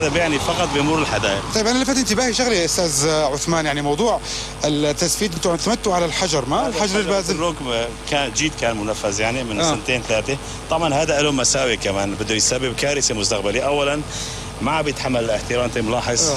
بيعني فقط بمرور الحدائق. طيب انا لفت انتباهي شغله يا استاذ عثمان، يعني موضوع التسفيد انتم اعتمدتوا على الحجر، ما الحجر البازل. الركب كان منفذ يعني من سنتين ثلاثه. طبعا هذا له مساوئ كمان، بده يسبب كارثه مستقبليه. اولا ما بيتحمل الاحترام. انت ملاحظ